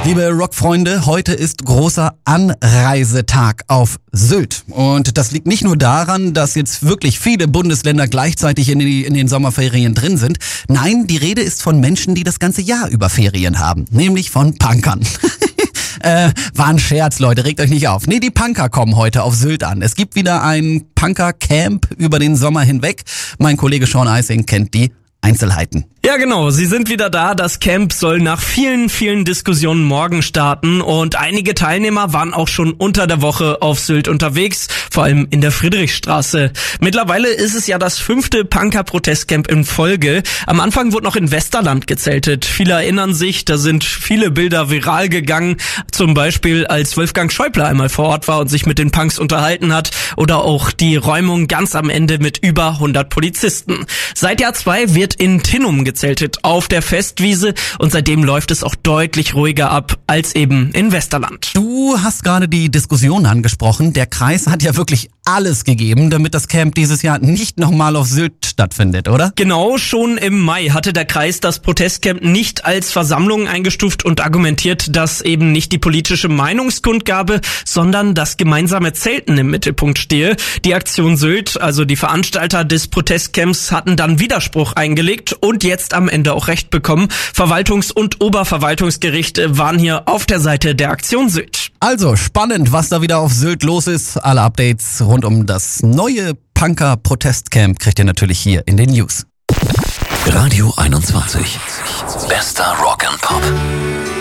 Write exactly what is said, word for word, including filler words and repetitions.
Liebe Rockfreunde, heute ist großer Anreisetag auf Sylt. Und das liegt nicht nur daran, dass jetzt wirklich viele Bundesländer gleichzeitig in, die, in den Sommerferien drin sind. Nein, die Rede ist von Menschen, die das ganze Jahr über Ferien haben. Nämlich von Punkern. Äh, war ein Scherz, Leute, regt euch nicht auf. Nee, die Punker kommen heute auf Sylt an. Es gibt wieder ein Punker-Camp über den Sommer hinweg. Mein Kollege Sean Eising kennt die Einzelheiten. Ja genau, sie sind wieder da. Das Camp soll nach vielen, vielen Diskussionen morgen starten und einige Teilnehmer waren auch schon unter der Woche auf Sylt unterwegs, vor allem in der Friedrichstraße. Mittlerweile ist es ja das fünfte Punker-Protestcamp in Folge. Am Anfang wurde noch in Westerland gezeltet. Viele erinnern sich, da sind viele Bilder viral gegangen. Zum Beispiel, als Wolfgang Schäuble einmal vor Ort war und sich mit den Punks unterhalten hat. Oder auch die Räumung ganz am Ende mit über hundert Polizisten. Seit Jahr zwei wird in Tinnum gezeltet auf der Festwiese und seitdem läuft es auch deutlich ruhiger ab als eben in Westerland. Du hast gerade die Diskussion angesprochen. Der Kreis hat ja wirklich alles gegeben, damit das Camp dieses Jahr nicht nochmal auf Sylt stattfindet, oder? Genau, schon im Mai hatte der Kreis das Protestcamp nicht als Versammlung eingestuft und argumentiert, dass eben nicht die politische Meinungskundgabe, sondern das gemeinsame Zelten im Mittelpunkt stehe. Die Aktion Sylt, also die Veranstalter des Protestcamps, hatten dann Widerspruch eingelegt und jetzt am Ende auch Recht bekommen. Verwaltungs- und Oberverwaltungsgericht waren hier auf der Seite der Aktion Sylt. Also spannend, was da wieder auf Sylt los ist. Alle Updates rund um das neue Punker-Protestcamp kriegt ihr natürlich hier in den News. Radio einundzwanzig. Bester Rock and Pop.